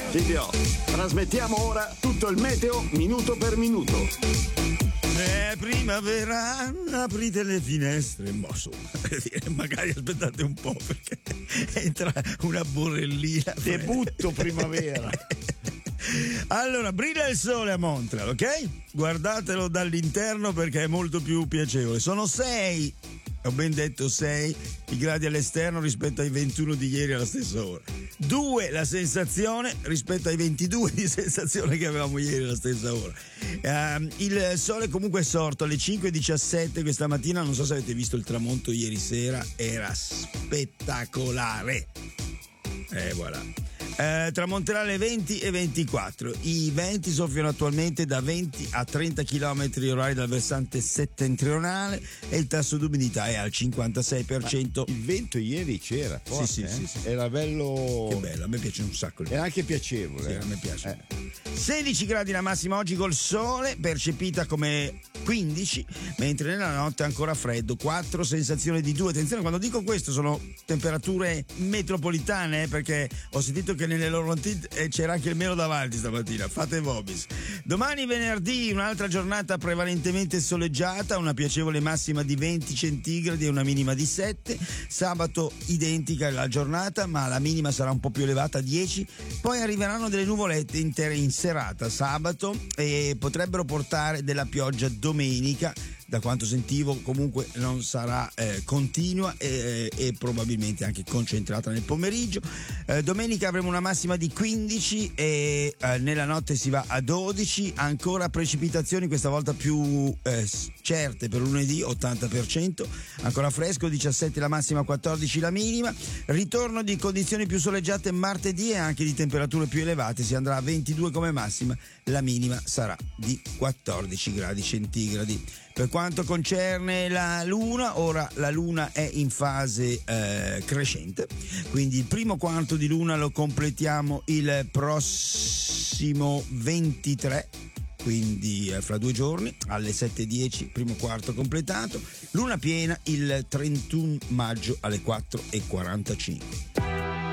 Silvio, trasmettiamo ora tutto il meteo minuto per minuto. È primavera, aprite le finestre, magari aspettate un po' perché entra una borrellina. Debutto primavera. Allora, brilla il sole a Montreal, ok? Guardatelo dall'interno perché è molto più piacevole. Sono 6, ho ben detto 6 i gradi all'esterno rispetto ai 21 di ieri alla stessa ora. 2 la sensazione rispetto ai 22 di sensazione che avevamo ieri alla stessa ora. Il sole comunque è sorto alle 5:17 questa mattina. Non so se avete visto il tramonto ieri sera, era spettacolare. Voilà. Tramonterà alle 20:24. I venti soffiano attualmente da 20 a 30 km orari dal versante settentrionale e il tasso d'umidità è al 56%. Il vento ieri c'era forte, sì. Era bello. Che bello, a me piace un sacco. È anche piacevole. Sì, a me piace. 16 gradi la massima oggi col sole, percepita come 15, mentre nella notte è ancora freddo, 4, sensazione di 2. Attenzione, quando dico questo sono temperature metropolitane, perché ho sentito che nelle loro notizie c'era anche il meno davanti stamattina. Fate vobis. Domani venerdì un'altra giornata prevalentemente soleggiata, una piacevole massima di 20 centigradi e una minima di 7. Sabato identica la giornata, ma la minima sarà un po' più elevata, 10. Poi arriveranno delle nuvolette intere in serata sabato e potrebbero portare della pioggia domenica. Da quanto sentivo comunque non sarà continua e probabilmente anche concentrata nel pomeriggio. Domenica avremo una massima di 15 e nella notte si va a 12. Ancora precipitazioni, questa volta più certe per lunedì, 80%. Ancora fresco, 17 la massima, 14 la minima. Ritorno di condizioni più soleggiate martedì e anche di temperature più elevate. Si andrà a 22 come massima, la minima sarà di 14 gradi centigradi. Per quanto concerne la Luna, ora la Luna è in fase crescente, quindi il primo quarto di Luna lo completiamo il prossimo 23, quindi fra 2 giorni alle 7:10, primo quarto completato. Luna piena il 31 maggio alle 4:45.